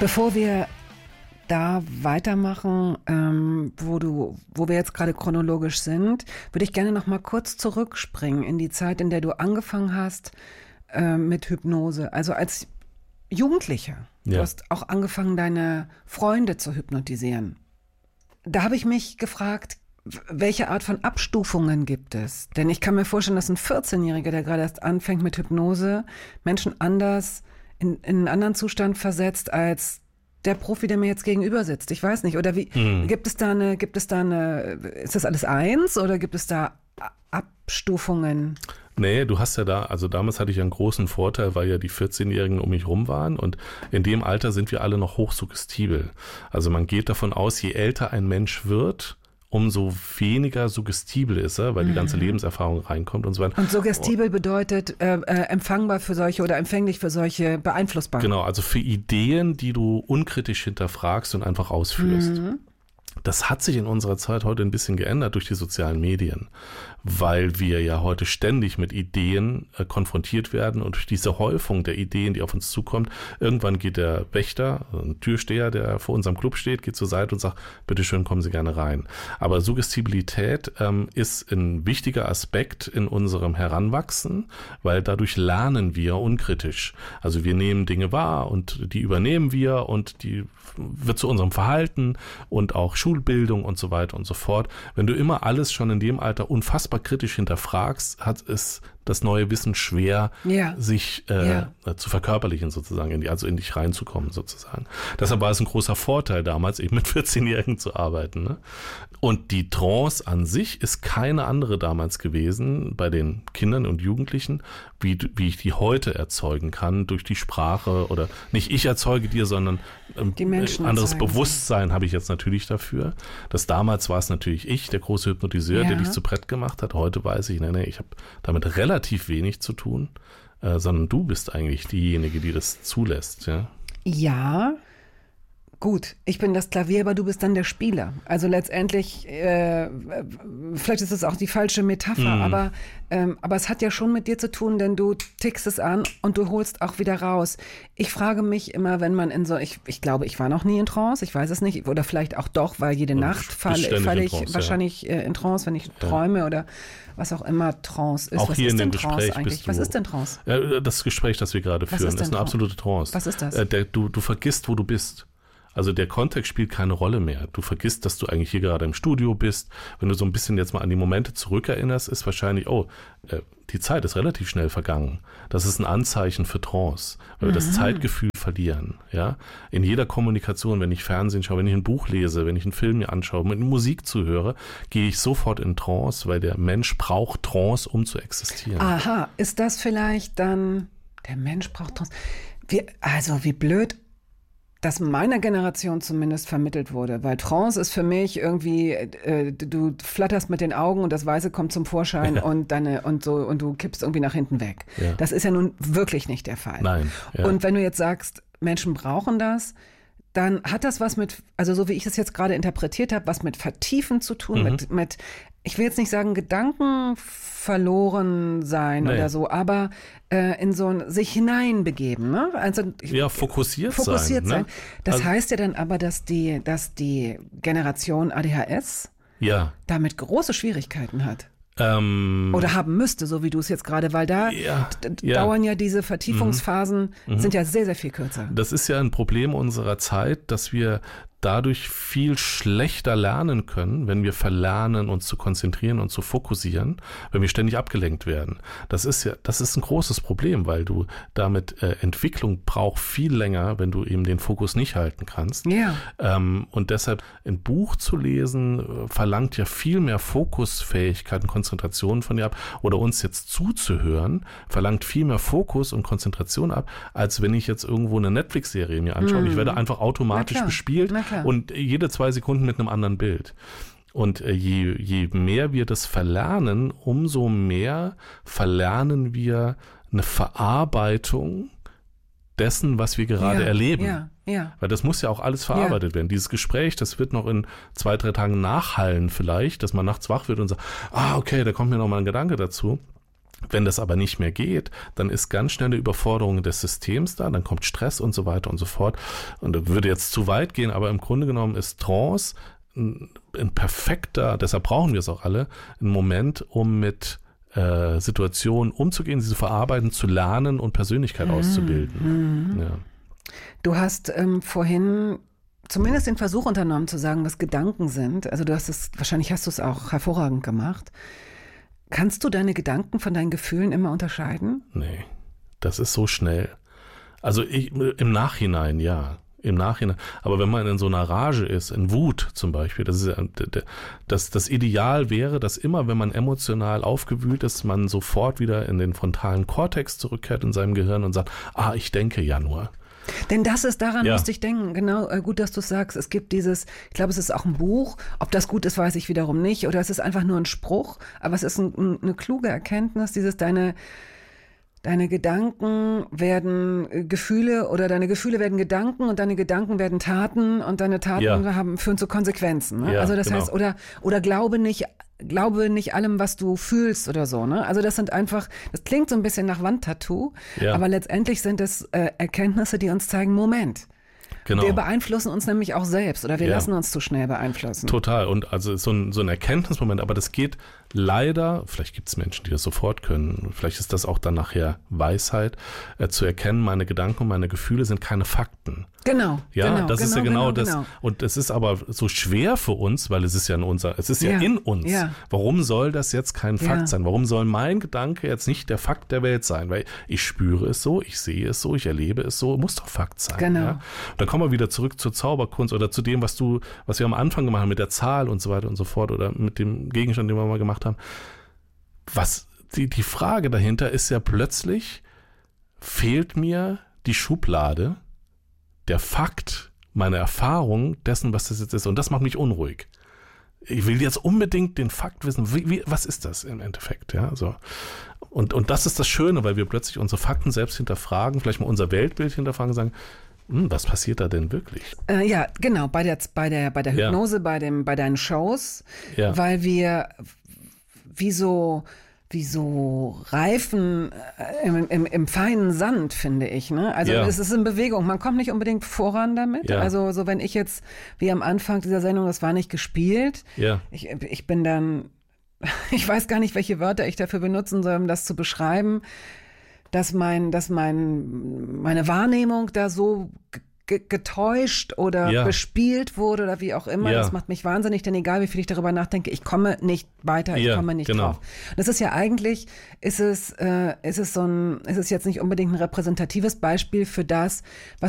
Bevor wir da weitermachen, wo wir jetzt gerade chronologisch sind, würde ich gerne noch mal kurz zurückspringen in die Zeit, in der du angefangen hast mit Hypnose. Also als Jugendlicher. Ja. Du hast auch angefangen, deine Freunde zu hypnotisieren. Da habe ich mich gefragt, welche Art von Abstufungen gibt es? Denn ich kann mir vorstellen, dass ein 14-Jähriger, der gerade erst anfängt mit Hypnose, Menschen anders in einen anderen Zustand versetzt als der Profi, der mir jetzt gegenüber sitzt. Ich weiß nicht. Oder wie gibt es da eine, ist das alles eins oder gibt es da Abstufungen? Nee, du hast ja also damals hatte ich einen großen Vorteil, weil ja die 14-Jährigen um mich rum waren und in dem Alter sind wir alle noch hochsuggestibel. Also man geht davon aus, je älter ein Mensch wird, umso weniger suggestibel ist er, weil die ganze Lebenserfahrung reinkommt und so weiter. Und suggestibel bedeutet empfangbar für solche oder empfänglich für solche, beeinflussbar. Genau, also für Ideen, die du unkritisch hinterfragst und einfach ausführst. Das hat sich in unserer Zeit heute ein bisschen geändert durch die sozialen Medien, weil wir ja heute ständig mit Ideen konfrontiert werden und durch diese Häufung der Ideen, die auf uns zukommt, irgendwann geht der Wächter, ein Türsteher, der vor unserem Club steht, geht zur Seite und sagt, bitteschön, kommen Sie gerne rein. Aber Suggestibilität ist ein wichtiger Aspekt in unserem Heranwachsen, weil dadurch lernen wir unkritisch. Also wir nehmen Dinge wahr und die übernehmen wir und die wird zu unserem Verhalten und auch Schulbildung und so weiter und so fort. Wenn du immer alles schon in dem Alter unfassbar kritisch hinterfragst, hat es das neue Wissen schwer, sich zu verkörperlichen sozusagen, also in dich reinzukommen sozusagen. Deshalb war es ein großer Vorteil damals, eben mit 14-Jährigen zu arbeiten. Ne? Und die Trance an sich ist keine andere damals gewesen bei den Kindern und Jugendlichen, wie ich die heute erzeugen kann durch die Sprache oder nicht ich erzeuge dir, sondern ein anderes Bewusstsein habe ich jetzt natürlich dafür. Damals war es natürlich ich, der große Hypnotiseur, der dich zu Brett gemacht hat. Heute weiß ich, ich habe damit relativ wenig zu tun, sondern du bist eigentlich diejenige, die das zulässt. Ja, gut, ich bin das Klavier, aber du bist dann der Spieler. Also letztendlich, vielleicht ist es auch die falsche Metapher, aber es hat ja schon mit dir zu tun, denn du tickst es an und du holst auch wieder raus. Ich frage mich immer, wenn man ich glaube, ich war noch nie in Trance, ich weiß es nicht, oder vielleicht auch doch, weil jede Nacht falle ich wahrscheinlich in Trance, wenn ich träume oder was auch immer Trance ist. Auch was hier ist in dem denn Gespräch Trance eigentlich? Was ist denn Trance? Das Gespräch, das wir gerade führen, ist eine absolute Trance. Was ist das? Du vergisst, wo du bist. Also der Kontext spielt keine Rolle mehr. Du vergisst, dass du eigentlich hier gerade im Studio bist. Wenn du so ein bisschen jetzt mal an die Momente zurückerinnerst, ist wahrscheinlich, die Zeit ist relativ schnell vergangen. Das ist ein Anzeichen für Trance, weil wir das Zeitgefühl verlieren. Ja? In jeder Kommunikation, wenn ich Fernsehen schaue, wenn ich ein Buch lese, wenn ich einen Film mir anschaue, mit Musik zuhöre, gehe ich sofort in Trance, weil der Mensch braucht Trance, um zu existieren. Aha, ist das vielleicht dann, der Mensch braucht Trance? Wie blöd, das meiner Generation zumindest vermittelt wurde, weil Trance ist für mich irgendwie, du flatterst mit den Augen und das Weiße kommt zum Vorschein und du kippst irgendwie nach hinten weg. Ja. Das ist ja nun wirklich nicht der Fall. Nein. Ja. Und wenn du jetzt sagst, Menschen brauchen das, dann hat das was mit, also so wie ich es jetzt gerade interpretiert habe, was mit Vertiefen zu tun, mit ich will jetzt nicht sagen Gedanken verloren sein oder so, aber in so ein sich hineinbegeben, ne? Also fokussiert sein. Ne? Das heißt ja dann aber, dass die Generation ADHS damit große Schwierigkeiten hat. Oder haben müsste, so wie du es jetzt gerade, weil da dauern ja diese Vertiefungsphasen, sind ja sehr, sehr viel kürzer. Das ist ja ein Problem unserer Zeit, dass wir dadurch viel schlechter lernen können, wenn wir verlernen, uns zu konzentrieren und zu fokussieren, wenn wir ständig abgelenkt werden. Das ist ein großes Problem, weil du damit Entwicklung braucht viel länger, wenn du eben den Fokus nicht halten kannst. Ja. Und deshalb ein Buch zu lesen verlangt ja viel mehr Fokusfähigkeit und Konzentration von dir ab, oder uns jetzt zuzuhören verlangt viel mehr Fokus und Konzentration ab, als wenn ich jetzt irgendwo eine Netflix-Serie mir anschaue. Ich werde einfach automatisch bespielt. Und jede 2 Sekunden mit einem anderen Bild. Und je mehr wir das verlernen, umso mehr verlernen wir eine Verarbeitung dessen, was wir gerade erleben. Ja. Weil das muss ja auch alles verarbeitet werden. Dieses Gespräch, das wird noch in 2-3 Tagen nachhallen vielleicht, dass man nachts wach wird und sagt, okay, da kommt mir noch mal ein Gedanke dazu. Wenn das aber nicht mehr geht, dann ist ganz schnell eine Überforderung des Systems da, dann kommt Stress und so weiter und so fort. Und das würde jetzt zu weit gehen, aber im Grunde genommen ist Trance ein perfekter, deshalb brauchen wir es auch alle, ein Moment, um mit Situationen umzugehen, sie zu verarbeiten, zu lernen und Persönlichkeit auszubilden. Ja. Du hast vorhin zumindest den Versuch unternommen zu sagen, was Gedanken sind. Also wahrscheinlich hast du es auch hervorragend gemacht. Kannst du deine Gedanken von deinen Gefühlen immer unterscheiden? Nee, das ist so schnell. Also im Nachhinein, ja. Im Nachhinein. Aber wenn man in so einer Rage ist, in Wut zum Beispiel, das Ideal wäre, dass immer, wenn man emotional aufgewühlt ist, man sofort wieder in den frontalen Kortex zurückkehrt in seinem Gehirn und sagt, ich denke ja nur. Denn daran musste ich denken, genau, gut, dass du es sagst. Es gibt ich glaube, es ist auch ein Buch, ob das gut ist, weiß ich wiederum nicht, oder es ist einfach nur ein Spruch, aber es ist eine kluge Erkenntnis, deine Gedanken werden Gefühle oder deine Gefühle werden Gedanken und deine Gedanken werden Taten und deine Taten führen zu Konsequenzen. Ne? Ja, also das genau. heißt, oder glaube nicht allem, was du fühlst oder so. Ne? Also das klingt so ein bisschen nach Wandtattoo, aber letztendlich sind es Erkenntnisse, die uns zeigen, Moment. Genau. Wir beeinflussen uns nämlich auch selbst oder wir lassen uns zu schnell beeinflussen. Total. Und also so ein Erkenntnismoment, aber das geht leider, vielleicht gibt es Menschen, die das sofort können, vielleicht ist das auch dann nachher Weisheit, zu erkennen, meine Gedanken und meine Gefühle sind keine Fakten. Genau. Ja, das ist ja genau das. Genau. Und es ist aber so schwer für uns, weil es ist ja in uns. Ja. Warum soll das jetzt kein Fakt sein? Warum soll mein Gedanke jetzt nicht der Fakt der Welt sein? Weil ich spüre es so, ich sehe es so, ich erlebe es so, muss doch Fakt sein. Genau. Ja? Dann kommen wir wieder zurück zur Zauberkunst oder zu dem, was wir am Anfang gemacht haben, mit der Zahl und so weiter und so fort oder mit dem Gegenstand, den wir mal gemacht haben. Die Frage dahinter ist ja plötzlich, fehlt mir die Schublade, der Fakt, meine Erfahrung dessen, was das jetzt ist. Und das macht mich unruhig. Ich will jetzt unbedingt den Fakt wissen, was ist das im Endeffekt? Ja, so. Und das ist das Schöne, weil wir plötzlich unsere Fakten selbst hinterfragen, vielleicht mal unser Weltbild hinterfragen und sagen, was passiert da denn wirklich? Ja, genau, bei der Hypnose, bei deinen Shows, weil wir wie so Reifen im feinen Sand, finde ich. Ne? Also es ist in Bewegung. Man kommt nicht unbedingt voran damit. Ja. Also so wenn ich jetzt, wie am Anfang dieser Sendung, das war nicht gespielt. Ja. Ich bin dann, ich weiß gar nicht, welche Wörter ich dafür benutzen soll, um das zu beschreiben, dass meine Wahrnehmung da so getäuscht oder bespielt wurde oder wie auch immer. Das macht mich wahnsinnig, denn egal wie viel ich darüber nachdenke, ich komme nicht weiter, ich komme nicht drauf. Das ist ja eigentlich, ist es jetzt nicht unbedingt ein repräsentatives Beispiel für das, was